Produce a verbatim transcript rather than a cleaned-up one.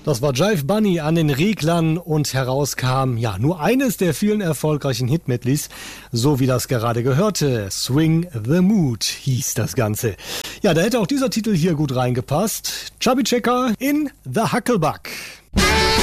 Das war Jive Bunny an den Reglern und herauskam, ja, nur eines der vielen erfolgreichen Hit-Medleys, so wie das gerade gehörte. Swing the Mood hieß das Ganze. Ja, da hätte auch dieser Titel hier gut reingepasst. Chubby Checker in The Hucklebuck.